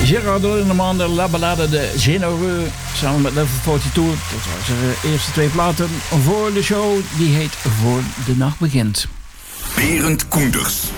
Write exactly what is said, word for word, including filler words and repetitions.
Gerard Lindemann, de La Ballade de Généreux, samen met Level tweeënveertig. Dat waren zijn eerste twee platen voor de show. Die heet Voor de Nacht Begint. Berend Koenders.